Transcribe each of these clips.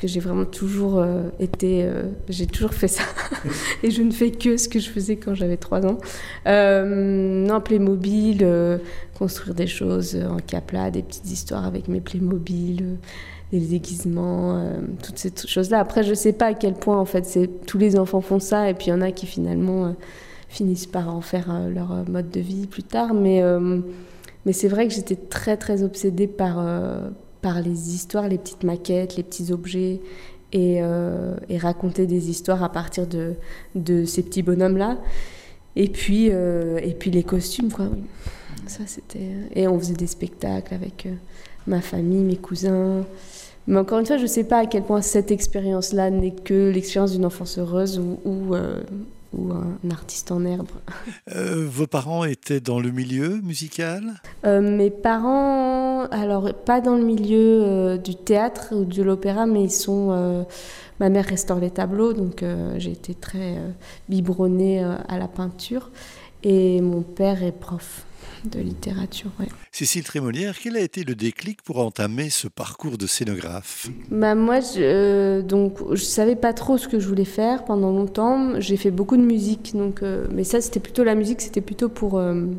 Que j'ai vraiment toujours j'ai toujours fait ça et je ne fais que ce que je faisais quand j'avais 3 ans. Non, Playmobil, construire des choses en Capla, des petites histoires avec mes Playmobil, des déguisements, toutes ces choses-là. Après, je sais pas à quel point en fait tous les enfants font ça et puis il y en a qui finalement finissent par en faire leur mode de vie plus tard. Mais c'est vrai que j'étais très très obsédée par les histoires, les petites maquettes, les petits objets et raconter des histoires à partir de ces petits bonhommes-là. Et puis les costumes, quoi. Oui. Ça, c'était... Et on faisait des spectacles avec ma famille, mes cousins. Mais encore une fois, je ne sais pas à quel point cette expérience-là n'est que l'expérience d'une enfance heureuse ou un artiste en herbe. Vos parents étaient dans le milieu musical ? Mes parents, alors pas dans le milieu du théâtre ou de l'opéra, mais ils sont... ma mère restaure les tableaux, donc j'ai été très biberonnée à la peinture. Et mon père est prof de littérature, ouais. Cécile Trémolière, quel a été le déclic pour entamer ce parcours de scénographe ? Moi, je savais pas trop ce que je voulais faire pendant longtemps. J'ai fait beaucoup de musique, mais ça, c'était plutôt la musique, c'était plutôt pour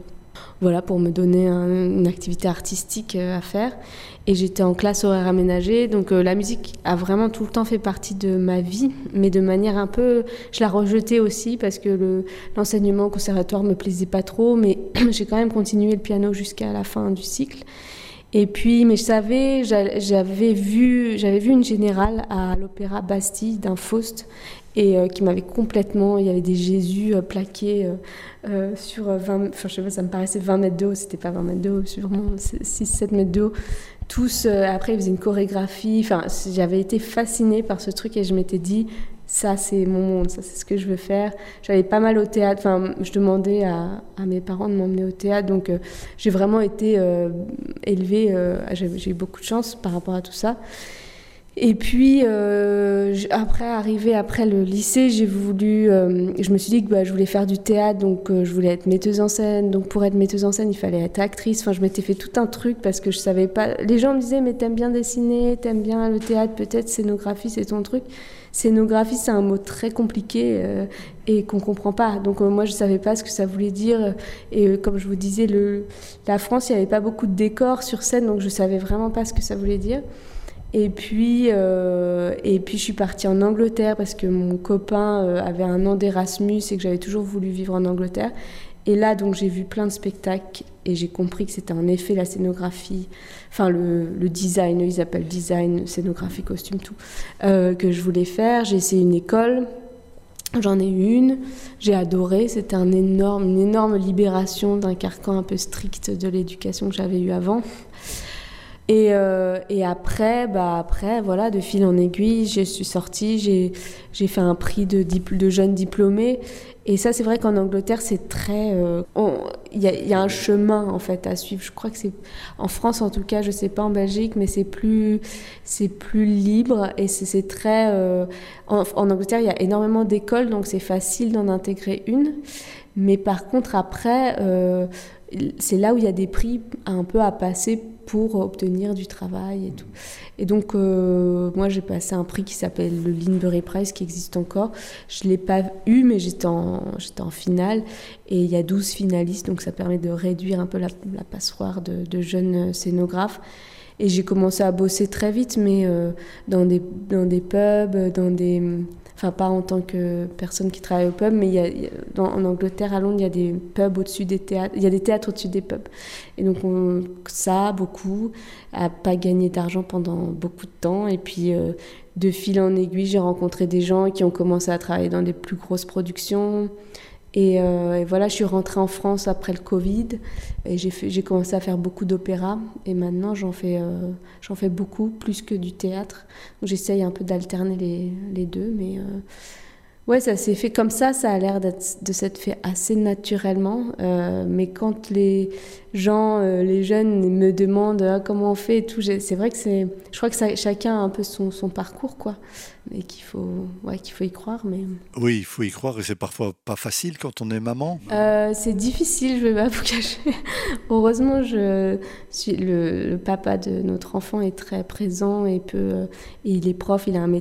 me donner une activité artistique à faire. Et j'étais en classe horaire aménagée, donc la musique a vraiment tout le temps fait partie de ma vie, mais de manière un peu... Je la rejetais aussi parce que l'enseignement au conservatoire me plaisait pas trop, mais j'ai quand même continué le piano jusqu'à la fin du cycle. Et puis, mais je savais, j'avais vu une générale à l'Opéra Bastille d'un Faust et qui m'avait complètement... Il y avait des Jésus plaqués sur 20... Enfin, je sais pas, ça me paraissait 20 mètres de haut, c'était pas 20 mètres de haut, sûrement 6-7 mètres de haut. Tous, après, ils faisaient une chorégraphie. Enfin, j'avais été fascinée par ce truc et je m'étais dit, ça, c'est mon monde, ça, c'est ce que je veux faire. J'allais pas mal au théâtre. Enfin, je demandais à mes parents de m'emmener au théâtre. Donc, j'ai vraiment été élevée. J'ai eu beaucoup de chance par rapport à tout ça. Et puis, après le lycée, je me suis dit que je voulais faire du théâtre, donc je voulais être metteuse en scène. Donc pour être metteuse en scène, il fallait être actrice. Enfin, je m'étais fait tout un truc parce que je savais pas. Les gens me disaient, mais t'aimes bien dessiner, t'aimes bien le théâtre, peut-être scénographie, c'est ton truc. Scénographie, c'est un mot très compliqué et qu'on comprend pas. Donc moi, je savais pas ce que ça voulait dire. Et comme je vous disais, la France, il y avait pas beaucoup de décors sur scène, donc je savais vraiment pas ce que ça voulait dire. Et puis je suis partie en Angleterre parce que mon copain avait un an d'Erasmus et que j'avais toujours voulu vivre en Angleterre. Et là, donc, j'ai vu plein de spectacles et j'ai compris que c'était en effet la scénographie, enfin le design, ils appellent design, scénographie, costume, tout, que je voulais faire. J'ai essayé une école, j'en ai eu une, j'ai adoré. C'était une énorme libération d'un carcan un peu strict de l'éducation que j'avais eu avant. Et après, voilà, de fil en aiguille, je suis sortie, j'ai fait un prix de jeunes diplômés. Et ça, c'est vrai qu'en Angleterre, c'est très... Il y a un chemin, en fait, à suivre. Je crois que c'est... En France, en tout cas, je sais pas en Belgique, mais c'est plus libre. Et c'est très... En Angleterre, il y a énormément d'écoles, donc c'est facile d'en intégrer une. Mais par contre, après, c'est là où il y a des prix un peu à passer pour obtenir du travail et tout. Et donc, moi, j'ai passé un prix qui s'appelle le Lindbergh Prize, qui existe encore. Je ne l'ai pas eu, mais j'étais en finale. Et il y a 12 finalistes, donc ça permet de réduire un peu la passoire de jeunes scénographes. Et j'ai commencé à bosser très vite, mais dans des pubs, enfin pas en tant que personne qui travaille au pub, mais en Angleterre, à Londres, il y a des pubs au-dessus des théâtres, il y a des théâtres au-dessus des pubs. Et donc beaucoup, à pas gagner d'argent pendant beaucoup de temps. Et puis de fil en aiguille, j'ai rencontré des gens qui ont commencé à travailler dans des plus grosses productions. Et voilà, je suis rentrée en France après le Covid et j'ai commencé à faire beaucoup d'opéra et maintenant j'en fais beaucoup plus que du théâtre. Donc j'essaye un peu d'alterner les deux, mais Ouais, ça s'est fait comme ça a l'air de s'être fait assez naturellement. Mais quand les gens, les jeunes me demandent comment on fait et tout, c'est vrai que je crois que chacun a un peu son parcours, quoi. Et qu'il faut y croire. Mais Oui, il faut y croire et c'est parfois pas facile quand on est maman. c'est difficile, je vais pas vous cacher. Heureusement, le papa de notre enfant est très présent et et il est prof, il a un